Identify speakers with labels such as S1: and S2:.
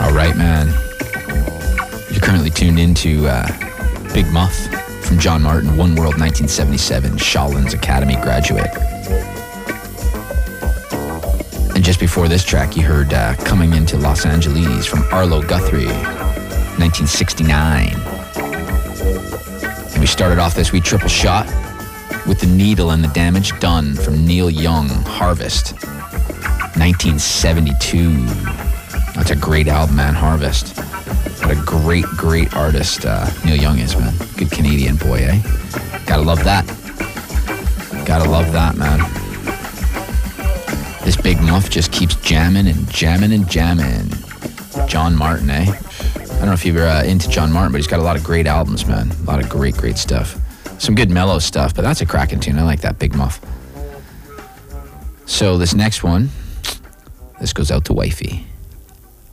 S1: All right, man. You're currently tuned into Big Muff from John Martin, One World 1977, Shawlands Academy graduate. And just before this track, you heard Coming Into Los Angeles from Arlo Guthrie, 1969. And we started off this wee triple shot with The Needle and the Damage Done from Neil Young, Harvest, 1972. That's a great album, man, Harvest. What a great, great artist Neil Young is, man. Good Canadian boy, eh? Gotta love that. Gotta love that, man. This Big Muff just keeps jamming and jamming and jamming. John Martin, eh? I don't know if you're into John Martin, but he's got a lot of great albums, man. A lot of great, great stuff. Some good mellow stuff, but that's a cracking tune. I like that, Big Muff. So this next one, this goes out to Wifey.